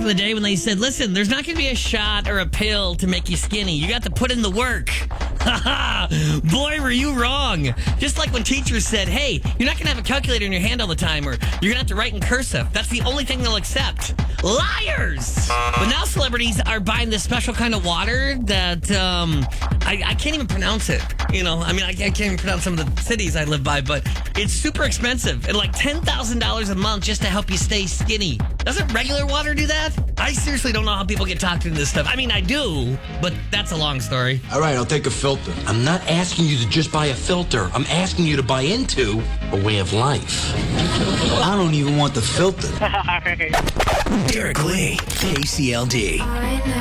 in the day when they said, listen, there's not going to be a shot or a pill to make you skinny. You got to put in the work. Boy, were you wrong. Just like when teachers said, hey, you're not going to have a calculator in your hand all the time, or you're going to have to write in cursive. That's the only thing they'll accept. Liars! But now celebrities are buying this special kind of water that I can't even pronounce it. You know, I mean, I can't even pronounce some of the cities I live by, but it's super expensive. And like $10,000 a month just to help you stay skinny. Doesn't regular water do that? I seriously don't know how people get talked into this stuff. I mean, I do, but that's a long story. All right, I'll take a filter. I'm not asking you to just buy a filter. I'm asking you to buy into a way of life. I don't even want the filter. Derek Lee, KCLD.